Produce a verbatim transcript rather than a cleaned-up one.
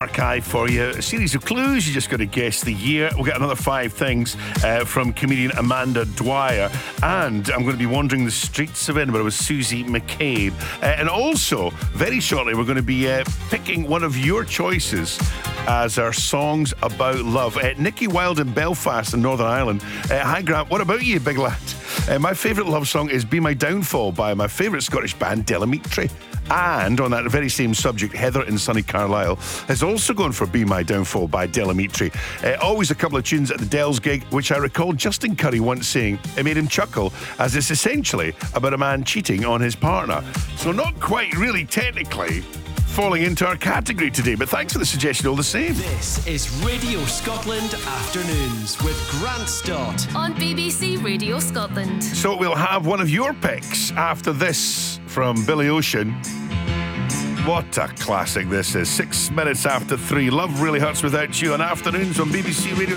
archive for you. A series of clues. You just got to guess the year. We'll get another five things uh, from comedian Amanda Dwyer. And I'm going to be wandering the streets of Edinburgh with Susie McCabe. Uh, and also, very shortly, we're going to be uh, picking one of your choices as our songs about love. Uh, Nicky Wilde in Belfast in Northern Ireland. Uh, hi, Grant. What about you, big lad? Uh, my favourite love song is Be My Downfall by my favourite Scottish band, Delamitri. And on that very same subject, Heather in sunny Carlisle has also gone for Be My Downfall by Delamitri. Uh, always a couple of tunes at the Dells gig, which I recall Justin Curry once saying it made him chuckle, as it's essentially about a man cheating on his partner. So not quite really technically falling into our category today, but thanks for the suggestion all the same. This is Radio Scotland Afternoons with Grant Stott on B B C Radio Scotland. So we'll have one of your picks after this from Billy Ocean. What a classic this is. Six minutes after three. Love Really Hurts Without You on Afternoons on B B C Radio